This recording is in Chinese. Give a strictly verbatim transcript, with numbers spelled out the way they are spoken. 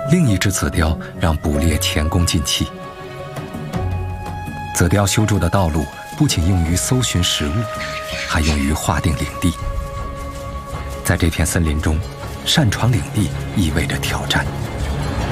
另一只紫貂让捕猎前功尽弃。紫貂修筑的道路不仅用于搜寻食物，还用于划定领地。在这片森林中，擅闯领地意味着挑战。